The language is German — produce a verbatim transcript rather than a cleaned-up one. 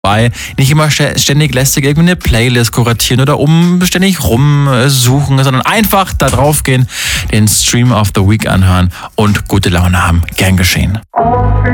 bei. Nicht immer ständig lästig irgendwie eine Playlist kuratieren oder umständig rumsuchen, sondern einfach da drauf gehen, den Stream of the Week anhören und gute Laune haben. Gern geschehen.